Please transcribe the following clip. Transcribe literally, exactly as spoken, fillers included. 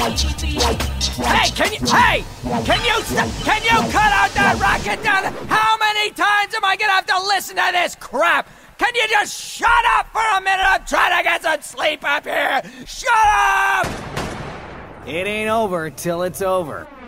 Hey, can you, hey, can you, st- can you cut out that racket down there? How many times am I gonna have to listen to this crap? Can you just shut up for a minute? I'm trying to get some sleep up here. Shut up! It ain't over till it's over.